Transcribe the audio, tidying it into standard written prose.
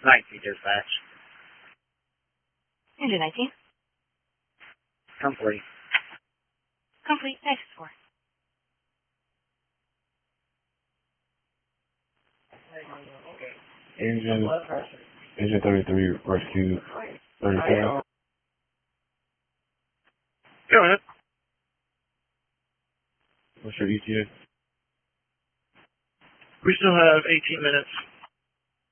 19 dispatch. Engine 19. Complete. Complete. Next 4. Engine 33, rescue 37. Go ahead. What's your ETA? We still have 18 minutes.